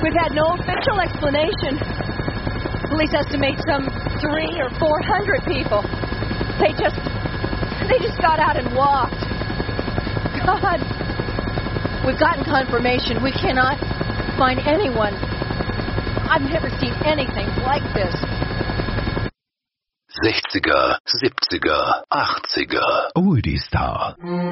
We've had no official explanation. Police estimate some 300 or 400 people. They just got out and walked. God. We've gotten confirmation. We cannot find anyone. I've never seen anything like this. 60er, 70er, 80er. Oldie Star.